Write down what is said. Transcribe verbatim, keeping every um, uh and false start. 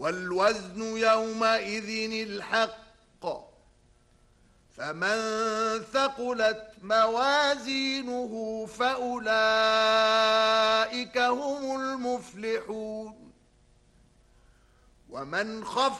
والوزن يومئذ الحق فمن ثقلت موازينه فأولئك هم المفلحون ومن خفت